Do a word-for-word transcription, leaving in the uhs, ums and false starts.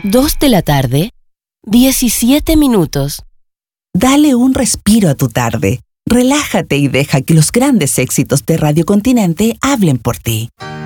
dos de la tarde, diecisiete minutos. Dale un respiro a tu tarde. Relájate y deja que los grandes éxitos de Radio Continente hablen por ti.